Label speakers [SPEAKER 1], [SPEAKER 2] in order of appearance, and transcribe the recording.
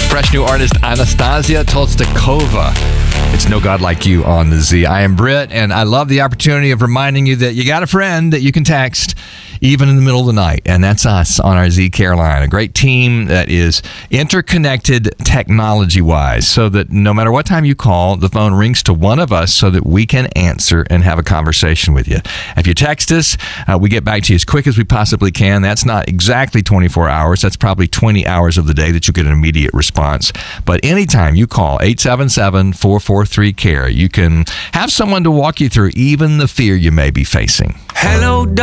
[SPEAKER 1] Fresh new artist Anastasia Tolstakova. It's No God Like You on the Z. I am Britt, and I love the opportunity of reminding you that you got a friend that you can text even in the middle of the night, and that's us on our Z Care line. A great team that is interconnected technology-wise, so that no matter what time you call, the phone rings to one of us so that we can answer and have a conversation with you. If you text us, we get back to you as quick as we possibly can. That's not exactly 24 hours. That's probably 20 hours of the day that you get an immediate response. But anytime you call 877-443-CARE, you can have someone to walk you through even the fear you may be facing.
[SPEAKER 2] Hello,